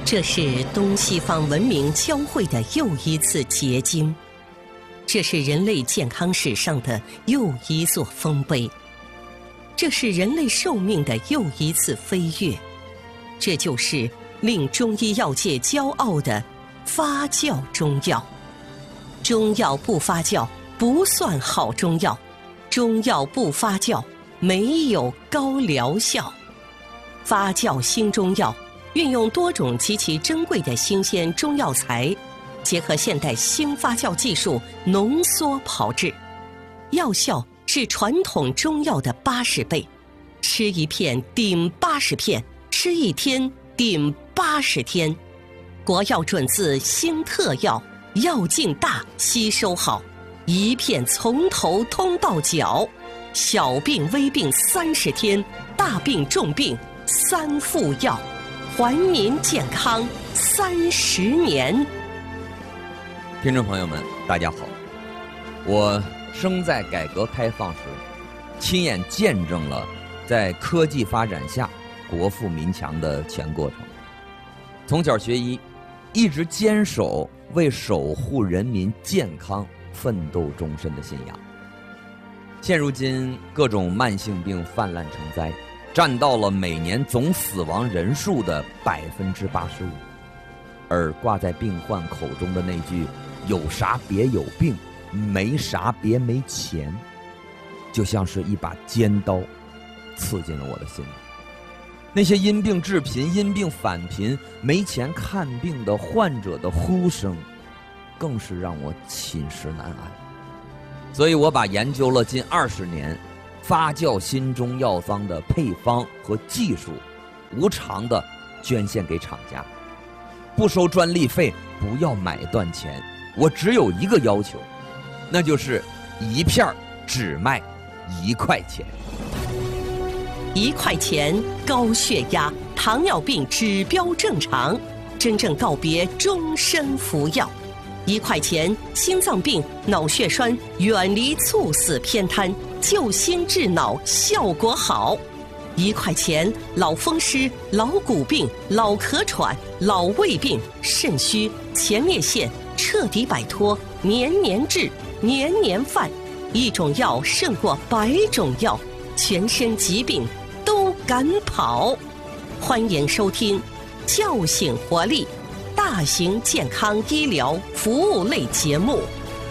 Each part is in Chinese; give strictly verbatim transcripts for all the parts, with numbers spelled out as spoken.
这是东西方文明交汇的又一次结晶，这是人类健康史上的又一座丰碑，这是人类寿命的又一次飞跃，这就是令中医药界骄傲的发酵中药。中药不发酵不算好中药，中药不发酵没有高疗效。发酵新中药运用多种极其珍贵的新鲜中药材，结合现代新发酵技术浓缩炮制，药效是传统中药的八十倍，吃一片顶八十片，吃一天顶八十天。国药准字新特药，药劲大，吸收好，一片从头通到脚，小病微病三十天，大病重病三副药，还您健康三十年。 听众朋友们，大家好，我生在改革开放时，亲眼见证了在科技发展下国富民强的全过程。从小学医，一直坚守为守护人民健康奋斗终身的信仰。现如今，各种慢性病泛滥成灾，占到了每年总死亡人数的百分之八十五，而挂在病患口中的那句“有啥别有病，没啥别没钱”，就像是一把尖刀，刺进了我的心里。那些因病致贫、因病返贫、没钱看病的患者的呼声，更是让我寝食难安。所以我把研究了近二十年发酵新中药方的配方和技术，无偿的捐献给厂家，不收专利费，不要买断钱。我只有一个要求，那就是一片只卖一块钱。 一块钱，高血压、糖尿病指标正常，真正告别终身服药。一块钱，心脏病、脑血栓远离猝死偏瘫，救心治脑效果好。一块钱，老风湿、老骨病、老咳喘、老胃病、肾虚、前列腺彻底摆脱，年年治，年年犯。一种药胜过百种药，全身疾病都赶跑。欢迎收听叫醒活力大型健康医疗服务类节目。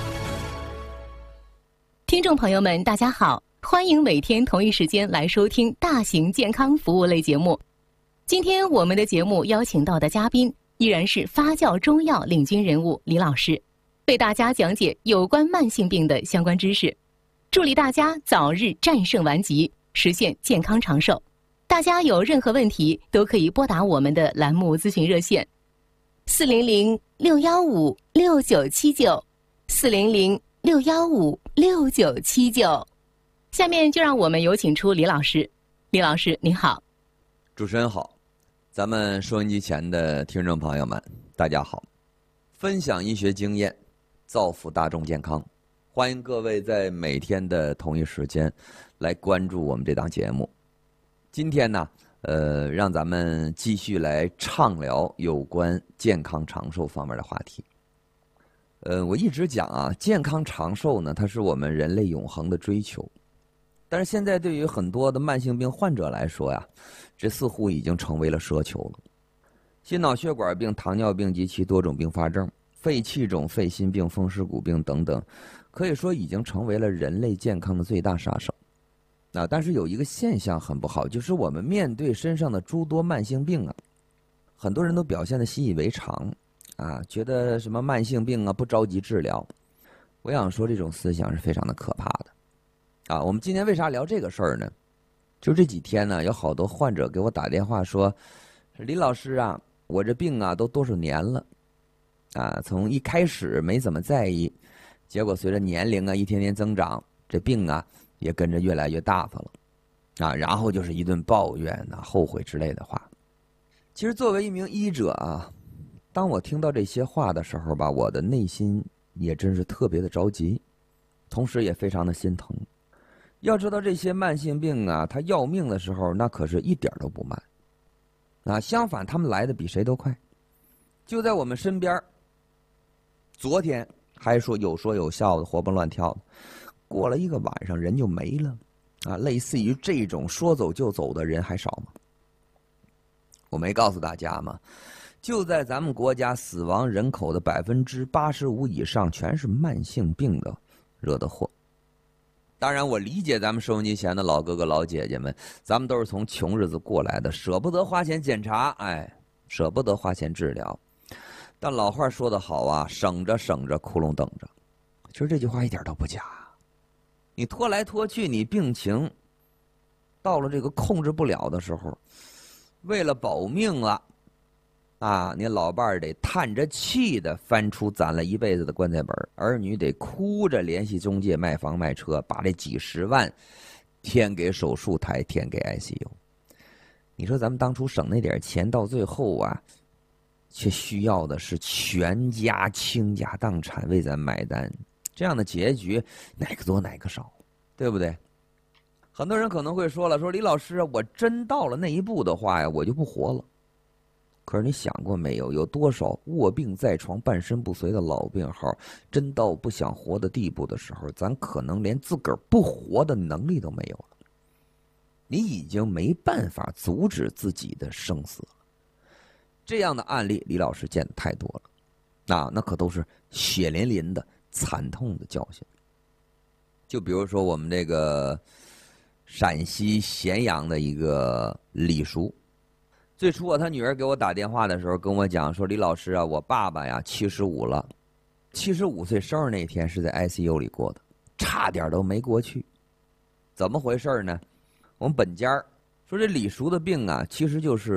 听众朋友们大家好，欢迎每天同一时间来收听大型健康服务类节目。今天我们的节目邀请到的嘉宾依然是发酵中药领军人物李老师，为大家讲解有关慢性病的相关知识，助力大家早日战胜顽疾，实现健康长寿。大家有任何问题都可以拨打我们的栏目咨询热线四零零六幺五六九七九，四零零六幺五六九七九。下面就让我们有请出李老师。李老师您好。 主持人好，咱们收音机前的听众朋友们大家好。分享医学经验，造福大众健康，欢迎各位在每天的同一时间来关注我们这档节目。今天呢呃，让咱们继续来畅聊有关健康长寿方面的话题。呃，我一直讲啊，健康长寿呢，它是我们人类永恒的追求。但是现在对于很多的慢性病患者来说呀，这似乎已经成为了奢求了。心脑血管病、糖尿病及其多种并发症、肺气肿、肺心病、风湿骨病等等，可以说已经成为了人类健康的最大杀手。啊，但是有一个现象很不好，就是我们面对身上的诸多慢性病啊，很多人都表现得习以为常，啊，觉得什么慢性病啊不着急治疗。我想说这种思想是非常的可怕的。啊，我们今天为啥聊这个事儿呢？就这几天呢，有好多患者给我打电话说，李老师啊，我这病啊都多少年了，啊，从一开始没怎么在意，结果随着年龄啊一天天增长，这病啊也跟着越来越大发了，啊，然后就是一顿抱怨啊、后悔之类的话。其实作为一名医者啊，当我听到这些话的时候吧，我的内心也真是特别的着急，同时也非常的心疼。要知道这些慢性病啊，它要命的时候那可是一点都不慢，啊，相反他们来的比谁都快。 就在我们身边。昨天还说有说有笑的，活蹦乱跳的，过了一个晚上人就没了啊！类似于这种说走就走的人还少吗？我没告诉大家吗？就在咱们国家死亡人口的百分之八十五以上全是慢性病的惹的祸。当然我理解咱们收音机前的老哥哥老姐姐们，咱们都是从穷日子过来的，舍不得花钱检查，哎，舍不得花钱治疗。但老话说得好啊，省着省着窟窿等着。其实这句话一点都不假。你拖来拖去，你病情到了这个控制不了的时候，为了保命啊啊，你老伴儿得叹着气的翻出攒了一辈子的棺材本，儿女得哭着联系中介卖房卖车，把这几十万添给手术台，添给 I C U。 你说咱们当初省那点钱，到最后啊却需要的是全家倾家荡产为咱买单，这样的结局哪个多哪个少，对不对？很多人可能会说了，说李老师，我真到了那一步的话呀，我就不活了。可是你想过没有，有多少卧病在床半身不遂的老病号，真到不想活的地步的时候，咱可能连自个儿不活的能力都没有了。你已经没办法阻止自己的生死了。这样的案例李老师见的太多了啊，那可都是血淋淋的惨痛的教训。就比如说我们这个陕西咸阳的一个李叔，最初啊他女儿给我打电话的时候跟我讲说，李老师啊，我爸爸呀七十五了，七十五岁生日那天是在 I C U 里过的，差点都没过去。怎么回事呢？我们本家说这李叔的病啊，其实就是